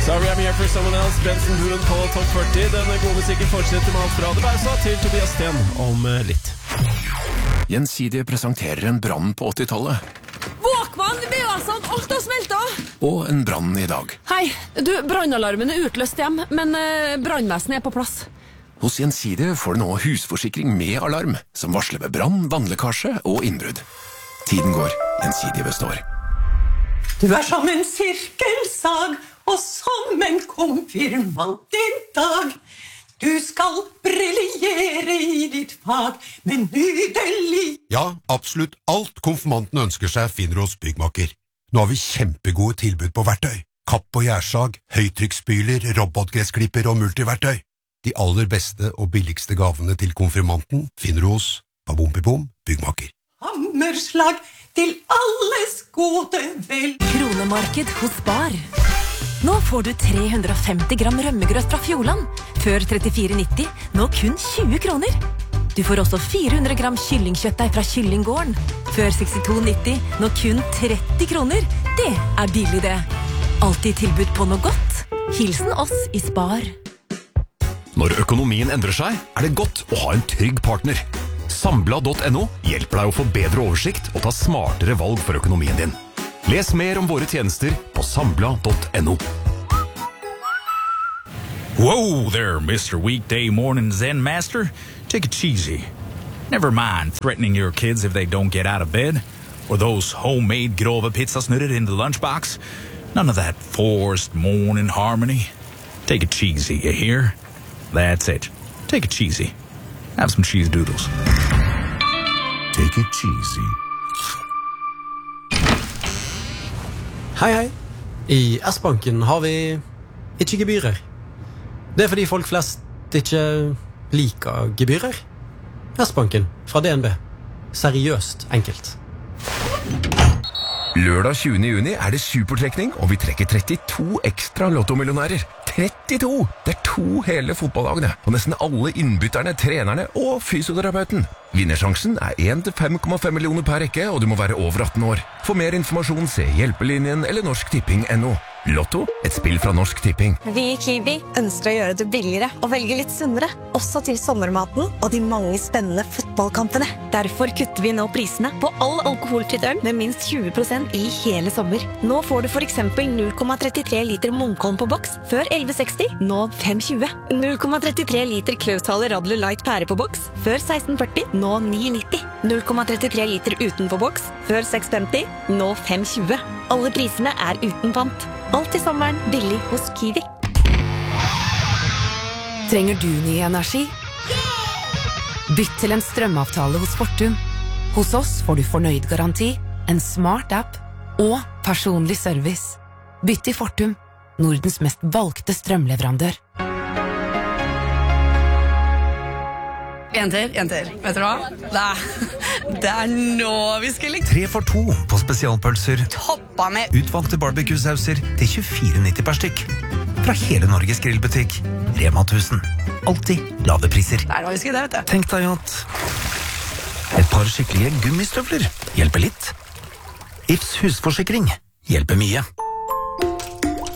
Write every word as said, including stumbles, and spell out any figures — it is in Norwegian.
Sorry I'm here for someone else, Benson Boone på Topp førti. Denne gode musikken fortsetter med alt fra det bausa til Tobias Sten om litt. Gjensidige presenterer en brann på åttitallet. Våkmann, det er jo altså at alt har smeltet. Og en brann i dag. Hei, du, brannalarmen er utløst hjem, men uh, brannvesenet er på plass. Hos Gjensidige får du nå husforsikring med alarm, som varsler ved brann, vannlekkasje og innbrudd. Tiden går, Gjensidige består. Du er som en sirkelsag, og som en konfirmant i dag. Du skal briljere i ditt fag, men nydelig. Ja, absolutt alt konfirmanten ønsker seg finner hos Byggmaker. Nå har vi kjempegode tilbud på verktøy. Kapp og gjærsag, høytrykksspyler, robotgressklipper og multiverktøy. De aller beste og billigste gavene til konfirmanten finner hos Babompibom Byggmaker. Hammerslag til alles gode vel. Kronemarked hos Spar. Nå får du tre hundre og femti gram rømmegrøt fra Fjordland. Før trettifire nitti, nå kun tjue kroner. Du får også fire hundre gram kyllingkjøttdeig fra Kyllinggården. Før sekstito nitti, nå kun tretti kroner. Det er billig det. Alltid tilbud på noe godt. Hilsen oss i Spar. Når økonomien endrer seg, er det godt å ha en trygg partner. Sambla punktum no hjelper deg å få bedre oversikt og ta smartere valg for økonomien din. Les mer om våre tjenester på Sambla punktum no. Whoa there, Mister Weekday Morning Zen Master. Take it easy. Never mind threatening your kids if they don't get out of bed, or those homemade grove pizzasnurrer in the lunchbox. None of that forced morning harmony. Take it cheesy, you hear? That's it. Take it cheesy. Have some cheese doodles. Take it cheesy. Hei, hei. I S-banken har vi ikke gebyrer. Det er fordi folk flest ikke liker gebyrer. S-banken fra D N B. Seriøst enkelt. Lørdag tjuende juni er det supertrekning, og vi trekker trettito ekstra lottomillionærer. trettito! Det er to hele fotballagene, og nesten alle innbytterne, trenerne og fysioterapeuten. Vinnersjansen er en til fem komma fem millioner per rekke, og du må være over atten år. For mer informasjon se Hjelpelinjen eller Norsk Tipping punktum no. Lotto, et spill fra Norsk Tipping. Vi i Kiwi ønsker å gjøre det billigere og velge litt sunnere, også til sommermaten og de mange spennende fotballkampene. Derfor kutter vi nå prisene på all alkoholfritt øl med minst tjue prosent i hele sommer. Nå får du for eksempel null komma trettitre liter Munkholm på boks, før elleve seksti, nå fem tjue. null komma trettitre liter Klausthal Radler Light pære på boks, før seksten førti, nå ni nitti. null komma trettitre liter uten på boks, før seks femti, nå fem tjue. Alle prisene er uten pant. Alt i sommeren billig hos Kiwi. Trenger du ny energi? Bytt til en strømavtale hos Fortum. Hos oss får du fornøyd garanti, en smart app og personlig service. Bytt til Fortum, Nordens mest valgte strømleverandør. En til, en til. Vet du hva? Det er, det er nå vi skal like. Tre for to på spesialpølser. Toppa med Utvalgte barbecue-sauser til tjuefire nitti per stykk. Fra hele Norges grillbutikk. Rema tusen. Alltid lave priser. Det er nå vi skal det, vet du. Tenk deg at et par skikkelige gummistøvler hjelper litt. Ifs husforsikring hjelper mye.